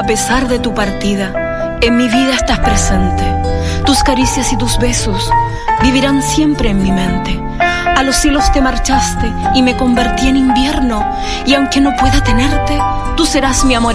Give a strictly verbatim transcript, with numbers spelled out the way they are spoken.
A pesar de tu partida, en mi vida estás presente. Tus caricias y tus besos vivirán siempre en mi mente. A los cielos te marchaste y me convertí en invierno, y aunque no pueda tenerte, tú serás mi amor